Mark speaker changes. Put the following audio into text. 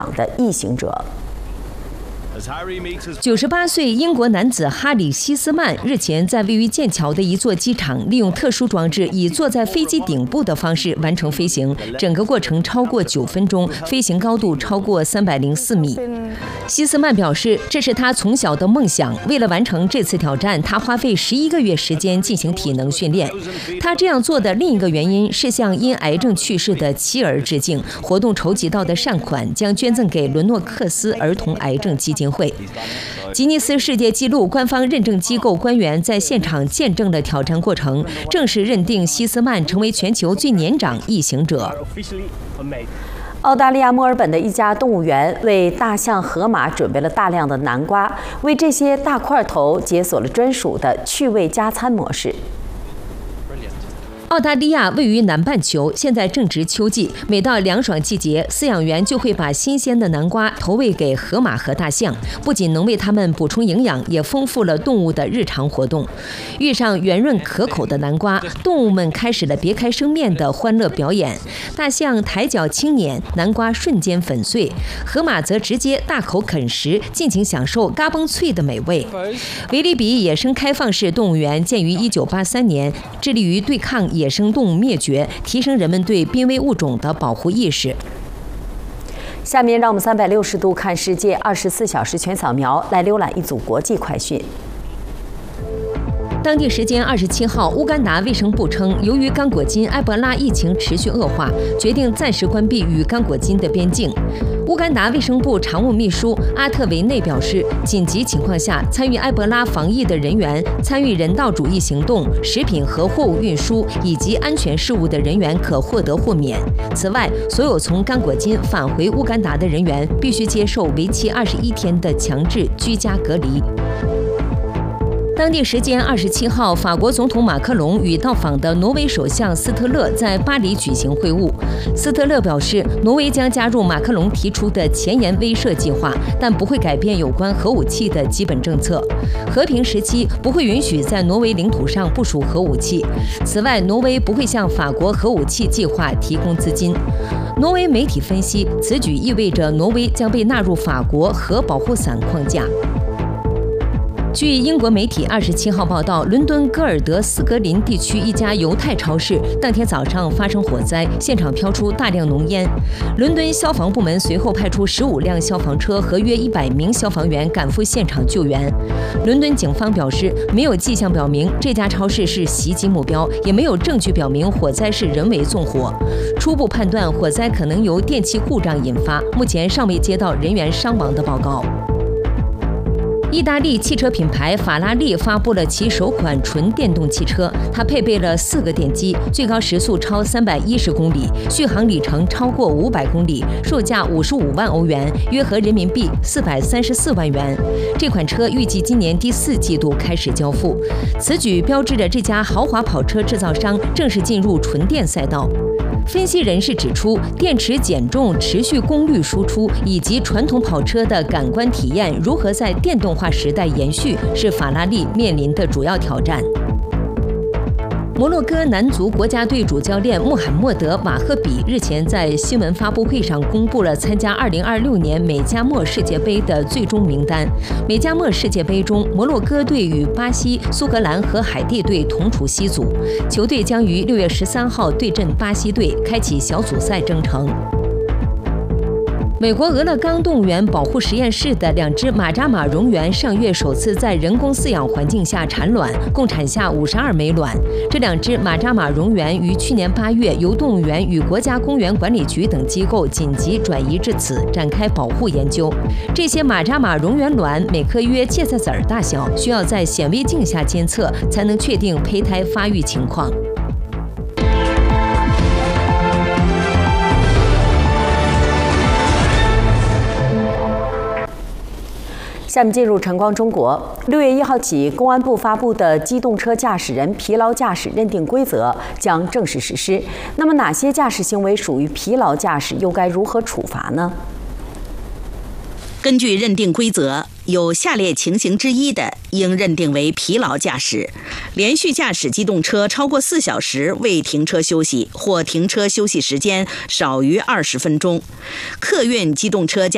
Speaker 1: 的异行者。
Speaker 2: 98岁英国男子哈里·希斯曼日前在位于剑桥的一座机场，利用特殊装置以坐在飞机顶部的方式完成飞行，整个过程超过9分钟，飞行高度超过304米。希斯曼表示，这是他从小的梦想。为了完成这次挑战，他花费11个月时间进行体能训练。他这样做的另一个原因是向因癌症去世的妻儿致敬。活动筹集到的善款将捐赠给伦诺克斯儿童癌症基金会。吉尼斯世界纪录官方认证机构官员在现场见证了挑战过程，正式认定希斯曼成为全球最年长异行者。
Speaker 1: 澳大利亚墨尔本的一家动物园为大象、河马准备了大量的南瓜，为这些大块头解锁了专属的趣味加餐模式。
Speaker 2: 澳大利亚位于南半球，现在正值秋季，每到凉爽季节，饲养员就会把新鲜的南瓜投喂给河马和大象，不仅能为它们补充营养，也丰富了动物的日常活动。遇上圆润可口的南瓜，动物们开始了别开生面的欢乐表演。大象抬脚轻捻，南瓜瞬间粉碎；河马则直接大口啃食，尽情享受嘎嘣脆的美味。维利比野生开放式动物园建于1983年，致力于对抗野生动物灭绝，提升人们对濒危物种的保护意识。
Speaker 1: 下面让我们360度看世界，24小时全扫描，来浏览一组国际快讯。
Speaker 2: 当地时间27号，乌干达卫生部称，由于刚果金埃博拉疫情持续恶化，决定暂时关闭与刚果金的边境。乌干达卫生部常务秘书阿特维内表示，紧急情况下，参与埃博拉防疫的人员、参与人道主义行动、食品和货物运输以及安全事务的人员可获得豁免。此外，所有从刚果金返回乌干达的人员必须接受为期21天的强制居家隔离。当地时间27号，法国总统马克龙与到访的挪威首相斯特勒在巴黎举行会晤。斯特勒表示，挪威将加入马克龙提出的前沿威慑计划，但不会改变有关核武器的基本政策。和平时期不会允许在挪威领土上部署核武器。此外，挪威不会向法国核武器计划提供资金。挪威媒体分析，此举意味着挪威将被纳入法国核保护伞框架。据英国媒体27号报道，伦敦戈尔德斯格林地区一家犹太超市当天早上发生火灾，现场飘出大量浓烟。伦敦消防部门随后派出15辆消防车和约100名消防员赶赴现场救援。伦敦警方表示，没有迹象表明这家超市是袭击目标，也没有证据表明火灾是人为纵火。初步判断，火灾可能由电气故障引发，目前尚未接到人员伤亡的报告。意大利汽车品牌法拉利发布了其首款纯电动汽车，它配备了4个电机，最高时速超310公里，续航里程超过500公里，售价55万欧元，约合人民币434万元。这款车预计今年第4季度开始交付。此举标志着这家豪华跑车制造商正式进入纯电赛道。分析人士指出，电池减重、持续功率输出以及传统跑车的感官体验如何在电动化时代延续，是法拉利面临的主要挑战。摩洛哥男足国家队主教练穆罕默德·瓦赫比日前在新闻发布会上公布了参加2026年美加墨世界杯的最终名单。美加墨世界杯中，摩洛哥队与巴西、苏格兰和海地队同处西组，球队将于6月13号对阵巴西队，开启小组赛征程。美国俄勒冈动物园保护实验室的2只马扎马蝾螈上月首次在人工饲养环境下产卵，共产下52枚卵。这2只马扎马蝾螈于去年8月由动物园与国家公园管理局等机构紧急转移至此，展开保护研究。这些马扎马蝾螈卵每颗约芥菜籽儿大小，需要在显微镜下监测，才能确定胚胎发育情况。
Speaker 1: 下面进入晨光中国。6月1号起，公安部发布的机动车驾驶人疲劳驾驶认定规则将正式实施。那么，哪些驾驶行为属于疲劳驾驶，又该如何处罚呢？
Speaker 3: 根据认定规则，有下列情形之一的，应认定为疲劳驾驶：连续驾驶机动车超过4小时未停车休息，或停车休息时间少于20分钟；客运机动车驾